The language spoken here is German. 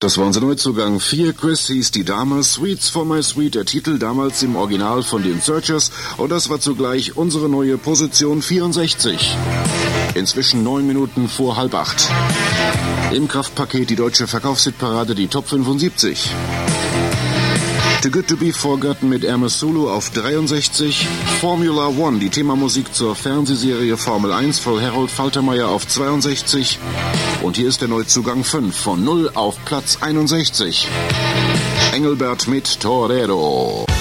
Das war unser Neuzugang. 4 Chris hieß die Dame, Sweets for My Sweet, der Titel damals im Original von den Searchers, und das war zugleich unsere neue Position 64. Inzwischen 9 Minuten vor 7:30. Im Kraftpaket die deutsche Verkaufshitparade, die Top 75. Too Good To Be Forgotten mit Amos Sulu auf 63. Formula One, die Themamusik zur Fernsehserie Formel 1 von Harold Faltermeyer auf 62. Und hier ist der Neuzugang 5 von 0 auf Platz 61. Engelbert mit Torero.